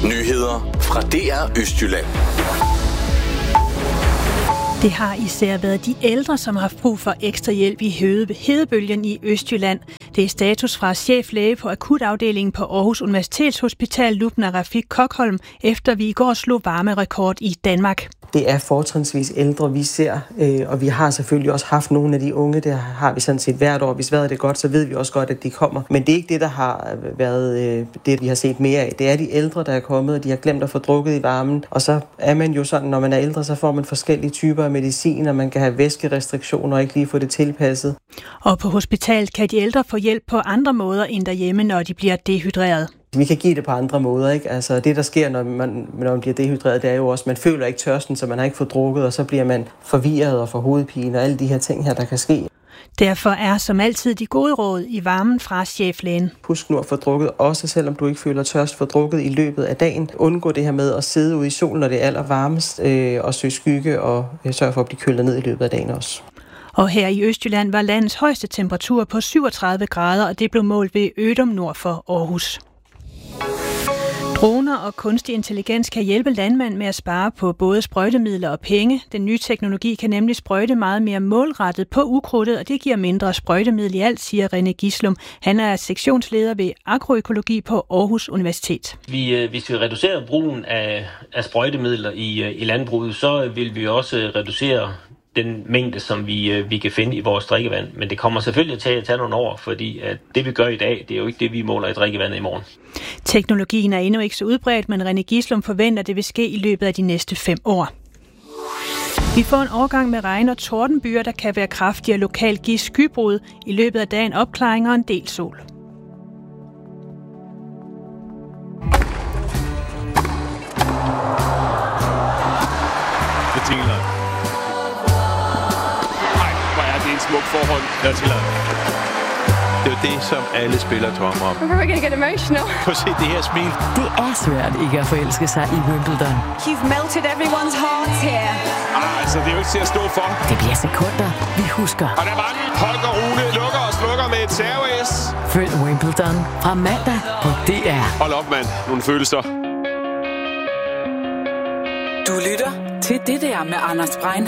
Nyheder fra DR Østjylland. Det har især været de ældre, som har haft brug for ekstra hjælp i hedebølgen i Østjylland. Det er status fra cheflæge på akutafdelingen på Aarhus Universitetshospital, Lubna Rafiq Kokholm, efter vi i går slog varmerekord i Danmark. Det er fortrinsvis ældre, vi ser, og vi har selvfølgelig også haft nogle af de unge. Det har vi sådan set hvert år. Hvis vejret er godt, så ved vi også godt, at de kommer. Men det er ikke det, der har været det, vi har set mere af. Det er de ældre, der er kommet, og de har glemt at få drukket i varmen. Og så er man jo sådan, når man er ældre, så får man forskellige typer af medicin, og man kan have væskerestriktioner og ikke lige få det tilpasset. Og på hospitalet kan de ældre få hjælp på andre måder end derhjemme, når de bliver dehydreret. Vi kan give det på andre måder, ikke? Altså det, der sker, når man bliver dehydreret, det er jo også, at man føler ikke tørsten, så man har ikke fået drukket, og så bliver man forvirret og får hovedpine og alle de her ting her, der kan ske. Derfor er som altid de gode råd i varmen fra cheflægen. Husk nu at få drukket, også selvom du ikke føler tørst, få drukket i løbet af dagen. Undgå det her med at sidde ude i solen, når det er allervarmest, og søge skygge og sørge for at blive kølet ned i løbet af dagen også. Og her i Østjylland var landets højeste temperatur på 37 grader, og det blev målt ved Ødum nord for Aarhus. Droner og kunstig intelligens kan hjælpe landmænd med at spare på både sprøjtemidler og penge. Den nye teknologi kan nemlig sprøjte meget mere målrettet på ukrudtet, og det giver mindre sprøjtemiddel i alt, siger René Gislum. Han er sektionsleder ved agroøkologi på Aarhus Universitet. Hvis vi reducerer brugen af sprøjtemidler i landbruget, så vil vi også reducere den mængde, som vi kan finde i vores drikkevand. Men det kommer selvfølgelig til at tage nogle år, fordi at det vi gør i dag, det er jo ikke det, vi måler i drikkevandet i morgen. Teknologien er endnu ikke så udbredt, men René Gislum forventer, at det vil ske i løbet af de næste 5 år. Vi får en overgang med regn- og tordenbyer, der kan være kraftige og lokalt give skybrud. I løbet af dagen opklaring og en del sol. Smuk forhold. Det er jo det, som alle spillere drømmer om. I'm probably gonna get emotional. Prøv at se det her smil. Det er svært ikke at forelske sig i Wimbledon. You've melted everyone's hearts here. Altså, det er jo ikke til at stå for. Det bliver sekunder, vi husker. Og der var den. Holger Rune lukker og slukker med et serve-S. Følg Wimbledon fra mandag på DR. Hold op, mand. Nogle følelser. Du lytter til det der med Anders Brein.